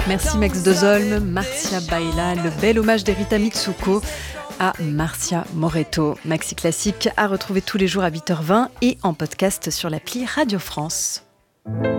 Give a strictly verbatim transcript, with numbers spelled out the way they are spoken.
Merci Max Dozolm, Marcia Baila, le bel hommage d'Erita Mitsuko à Marcia Moretto. Maxi Classique à retrouver tous les jours à huit heures vingt et en podcast sur l'appli Radio France.